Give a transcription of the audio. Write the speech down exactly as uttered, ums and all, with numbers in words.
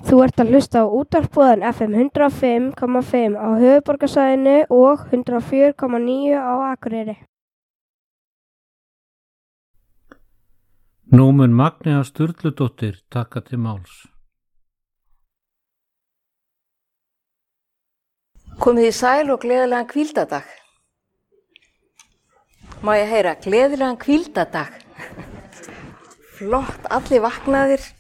Þú ert að hlusta á útvarpsbúðan F M hundrað og fimm komma fimm á höfuðborgarsvæðinu og hundrað og fjögur komma níu á Akureyri. Nú mun Magnea Sturludóttir taka til máls. Komið í sæl og gleðilegan hvíldardag. Má ég heyra, gleðilegan hvíldardag. Flott, allir vaknaðir.